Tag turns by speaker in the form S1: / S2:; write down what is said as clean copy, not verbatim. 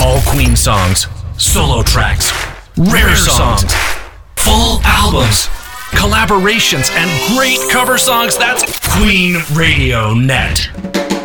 S1: All Queen songs, solo tracks, rare songs, full albums, collaborations, and great cover songs. That's Queen Radio Net.